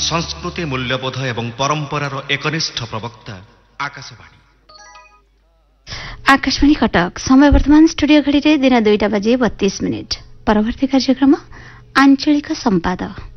संस्कृति मूल्यबोध एवं परंपरार एकनिष्ठ प्रवक्ता आकाशवाणी। आकाशवाणी कटक समय वर्तमान स्टूडियो घड़ी दिन 2:32 परवर्ती कार्यक्रम आंचलिक संवाद।